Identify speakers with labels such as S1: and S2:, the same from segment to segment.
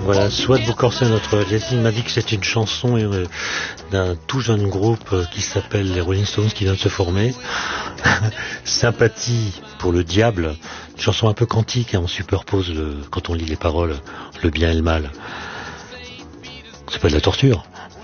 S1: Voilà, Swat Bukorse, notre Yacine m'a dit que c'est une chanson d'un tout jeune groupe qui s'appelle les Rolling Stones qui vient de se former. Sympathie pour le diable, une chanson un peu quantique, hein, on superpose quand on lit les paroles, le bien et le mal. C'est pas de la torture.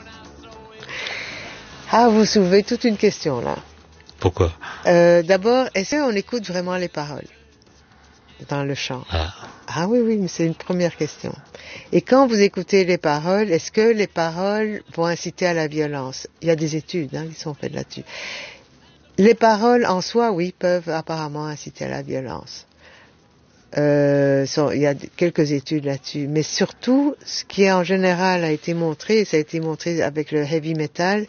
S2: Ah, vous soulevez toute une question là.
S1: Pourquoi?
S2: D'abord, est-ce qu'on écoute vraiment les paroles dans le chant? Ah oui, mais c'est une première question. Et quand vous écoutez les paroles, est-ce que les paroles vont inciter à la violence? Il y a des études qui sont faites là-dessus. Les paroles en soi, oui, peuvent apparemment inciter à la violence. Il y a quelques études là-dessus. Mais surtout, ce qui en général a été montré, et ça a été montré avec le heavy metal,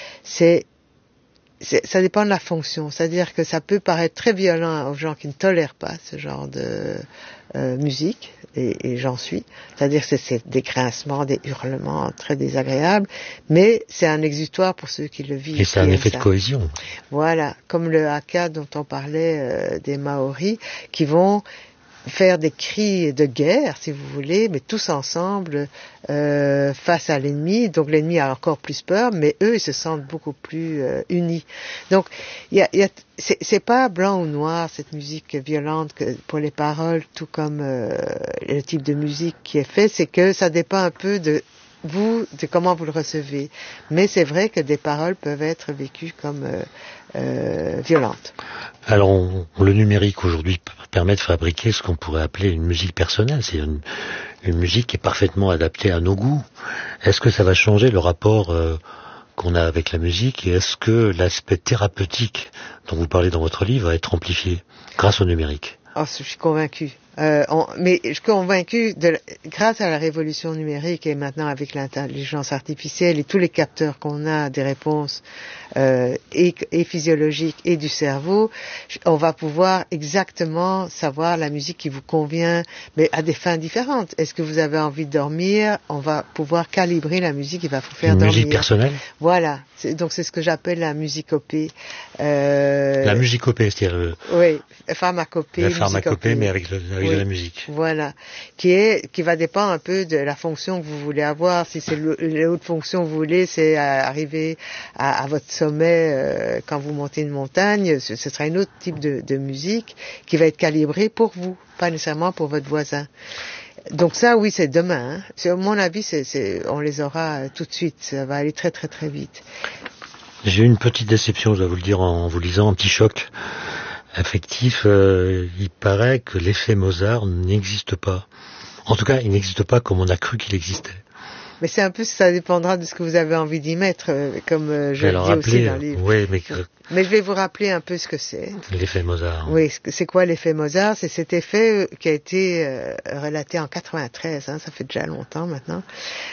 S2: ça dépend de la fonction. C'est-à-dire que ça peut paraître très violent aux gens qui ne tolèrent pas ce genre de musique, et j'en suis. C'est-à-dire que c'est des grincements, des hurlements très désagréables, mais c'est un exutoire pour ceux qui le vivent.
S1: Et c'est un effet de cohésion.
S2: Voilà, comme le haka dont on parlait des Maoris, qui vont faire des cris de guerre, si vous voulez, mais tous ensemble face à l'ennemi. Donc l'ennemi a encore plus peur, mais eux, ils se sentent beaucoup plus unis. Donc, c'est pas blanc ou noir, cette musique violente pour les paroles, tout comme le type de musique qui est fait. C'est que ça dépend un peu de comment vous le recevez. Mais c'est vrai que des paroles peuvent être vécues comme violentes.
S1: Alors, le numérique aujourd'hui permet de fabriquer ce qu'on pourrait appeler une musique personnelle. C'est une musique qui est parfaitement adaptée à nos goûts. Est-ce que ça va changer le rapport qu'on a avec la musique, et est-ce que l'aspect thérapeutique dont vous parlez dans votre livre va être amplifié grâce au numérique?
S2: Je suis convaincue. Mais je suis convaincue, grâce à la révolution numérique et maintenant avec l'intelligence artificielle et tous les capteurs qu'on a des réponses et physiologiques et du cerveau, on va pouvoir exactement savoir la musique qui vous convient, mais à des fins différentes. Est-ce que vous avez envie de dormir? On va pouvoir calibrer la musique qui va vous faire dormir.
S1: Une musique personnelle?
S2: Voilà. Donc c'est ce que j'appelle la musicopée.
S1: La musicopée, c'est-à-dire
S2: oui, pharmacopée.
S1: La pharmacopée, mais avec de la musique.
S2: Voilà, qui va dépendre un peu de la fonction que vous voulez avoir. Si c'est l'autre fonction que vous voulez, c'est arriver à votre sommet quand vous montez une montagne, ce sera un autre type de musique qui va être calibrée pour vous, pas nécessairement pour votre voisin. Donc ça, oui, c'est demain. À mon avis, on les aura tout de suite. Ça va aller très très très vite.
S1: J'ai eu une petite déception, je dois vous le dire, en vous lisant, un petit choc affectif. Il paraît que l'effet Mozart n'existe pas. En tout cas, il n'existe pas comme on a cru qu'il existait.
S2: Mais c'est un peu, ça dépendra de ce que vous avez envie d'y mettre, comme je le dis aussi dans le livre.
S1: Oui,
S2: mais je vais vous rappeler un peu ce que c'est.
S1: L'effet Mozart.
S2: Oui, c'est quoi l'effet Mozart? C'est cet effet qui a été relaté en 93, ça fait déjà longtemps maintenant,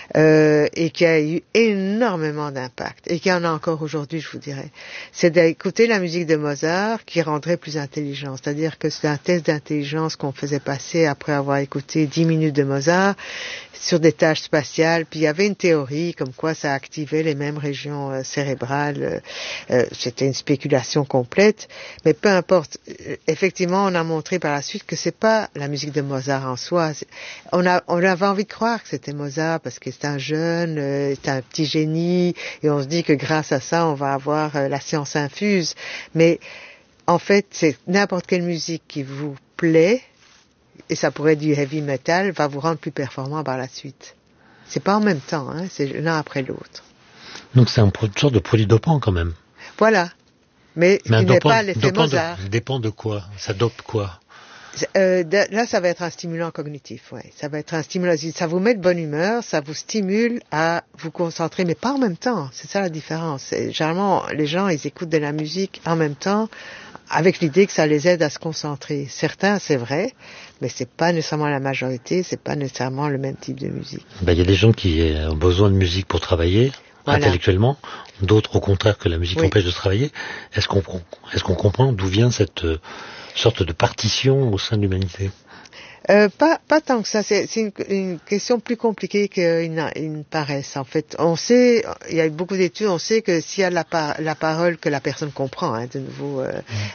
S2: et qui a eu énormément d'impact, et qui en a encore aujourd'hui, je vous dirais. C'est d'écouter la musique de Mozart qui rendrait plus intelligent. C'est-à-dire que c'est un test d'intelligence qu'on faisait passer après avoir écouté 10 minutes de Mozart sur des tâches spatiales. Puis il y avait une théorie comme quoi ça activait les mêmes régions cérébrales. C'était une spéculation complète, mais peu importe. Effectivement, on a montré par la suite que c'est pas la musique de Mozart en soi. On avait envie de croire que c'était Mozart parce que c'est un jeune, c'est un petit génie, et on se dit que grâce à ça, on va avoir la science infuse. Mais en fait, c'est n'importe quelle musique qui vous plaît, et ça pourrait être du heavy metal, va vous rendre plus performant par la suite. C'est pas en même temps, c'est l'un après l'autre.
S1: Donc c'est une sorte de produit dopant quand même.
S2: Voilà. Mais ce qui n'est pas l'effet Mozart.
S1: Dépend de quoi? Ça dope quoi?
S2: Là, ça va être un stimulant cognitif, ouais. Ça va être un stimulant. Ça vous met de bonne humeur, ça vous stimule à vous concentrer, mais pas en même temps. C'est ça la différence. Généralement, les gens, ils écoutent de la musique en même temps, avec l'idée que ça les aide à se concentrer. Certains, c'est vrai, mais c'est pas nécessairement la majorité, c'est pas nécessairement le même type de musique.
S1: Il y a des gens qui ont besoin de musique pour travailler. Voilà. Intellectuellement, d'autres au contraire que la musique empêche de travailler. Est-ce qu'on comprend d'où vient cette sorte de partition au sein de l'humanité?
S2: Pas tant que ça. C'est une question plus compliquée qu'il ne paraisse. En fait, on sait, il y a eu beaucoup d'études, on sait que s'il y a la parole que la personne comprend, de nouveau,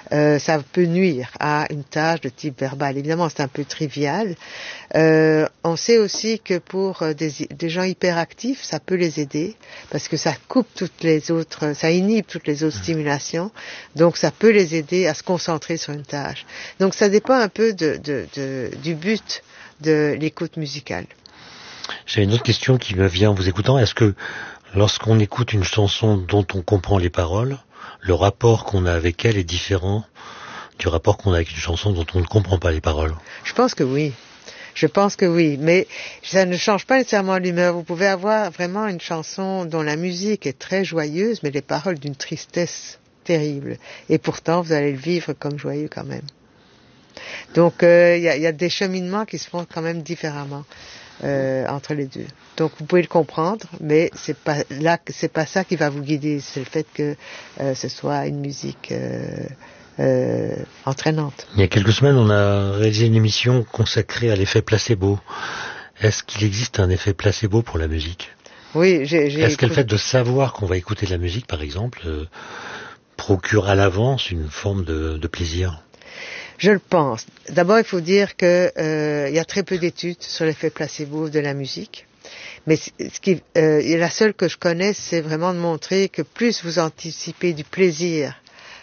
S2: ça peut nuire à une tâche de type verbal. Évidemment, c'est un peu trivial. On on sait aussi que pour des gens hyperactifs, ça peut les aider parce que ça coupe ça inhibe toutes les autres stimulations. Donc ça peut les aider à se concentrer sur une tâche. Donc ça dépend un peu du but de l'écoute musicale.
S1: J'ai une autre question qui me vient en vous écoutant. Est-ce que lorsqu'on écoute une chanson dont on comprend les paroles, le rapport qu'on a avec elle est différent du rapport qu'on a avec une chanson dont on ne comprend pas les paroles?
S2: Je pense que oui. Mais ça ne change pas nécessairement l'humeur. Vous pouvez avoir vraiment une chanson dont la musique est très joyeuse, mais les paroles d'une tristesse terrible. Et pourtant, vous allez le vivre comme joyeux quand même. Donc, y a des cheminements qui se font quand même différemment entre les deux. Donc, vous pouvez le comprendre, mais c'est pas ça qui va vous guider. C'est le fait que ce soit une musique entraînante.
S1: Il y a quelques semaines, on a réalisé une émission consacrée à l'effet placebo. Est-ce qu'il existe un effet placebo pour la musique?
S2: Oui,
S1: Est-ce que le fait de savoir qu'on va écouter de la musique, par exemple, procure à l'avance une forme de plaisir?
S2: Je le pense. D'abord, il faut dire que y a très peu d'études sur l'effet placebo de la musique. Mais la seule que je connais, c'est vraiment de montrer que plus vous anticipez du plaisir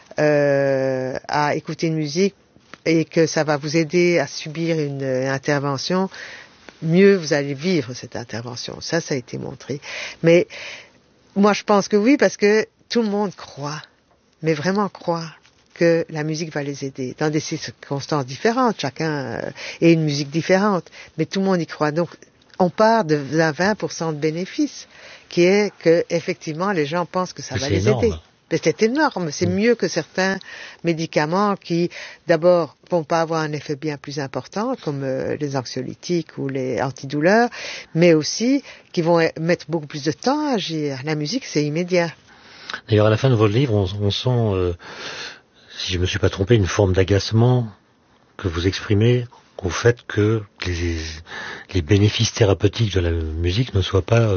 S2: à écouter une musique et que ça va vous aider à subir une intervention, mieux vous allez vivre cette intervention. Ça a été montré. Mais moi, je pense que oui, parce que tout le monde croit, mais vraiment croit que la musique va les aider dans des circonstances différentes. Chacun ait une musique différente, mais tout le monde y croit. Donc, on part de 20% de bénéfice, qui est que effectivement les gens pensent que ça va les aider. Mais c'est énorme, c'est mieux que certains médicaments qui, d'abord, vont pas avoir un effet bien plus important, comme les anxiolytiques ou les antidouleurs, mais aussi qui vont mettre beaucoup plus de temps à agir. La musique, c'est immédiat.
S1: D'ailleurs, à la fin de votre livre, on sent, si je me suis pas trompé, une forme d'agacement que vous exprimez au fait que les bénéfices thérapeutiques de la musique ne soient pas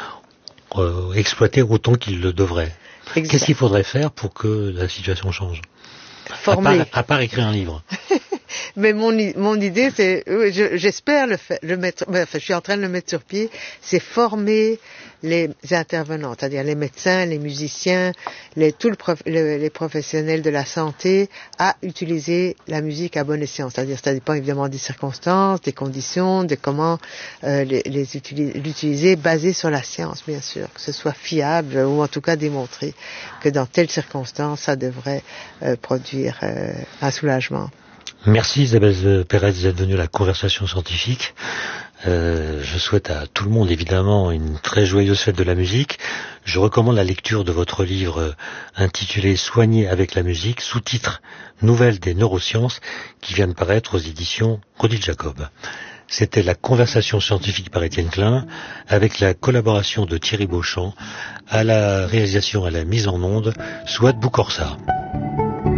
S1: exploités autant qu'ils le devraient. Exact. Qu'est-ce qu'il faudrait faire pour que la situation change?
S2: Former.
S1: À part écrire un livre.
S2: Mais mon idée, c'est, j'espère le mettre, enfin, je suis en train de le mettre sur pied, c'est former les intervenants, c'est-à-dire les médecins, les musiciens, les professionnels de la santé à utiliser la musique à bon escient. C'est-à-dire, ça dépend évidemment des circonstances, des conditions, de comment l'utiliser, basé sur la science, bien sûr, que ce soit fiable ou en tout cas démontrer que dans telles circonstances, ça devrait produire un soulagement.
S1: Merci Isabelle Pérez d'être venue à la conversation scientifique. Je souhaite à tout le monde évidemment une très joyeuse fête de la musique. Je recommande la lecture de votre livre intitulé Soigner avec la musique, sous-titre Nouvelles des neurosciences, qui vient de paraître aux éditions Odile Jacob. C'était la conversation scientifique par Étienne Klein, avec la collaboration de Thierry Beauchamp, à la réalisation et à la mise en onde, Souad Boukorsa.